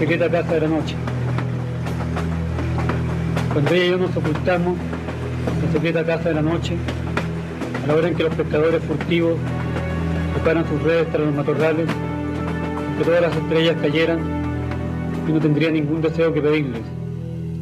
secreta casa de la noche. Cuando ella y yo nos ocultamos en la secreta casa de la noche, a la hora en que los pescadores furtivos preparan sus redes tras los matorrales, en que todas las estrellas cayeran, yo no tendría ningún deseo que pedirles.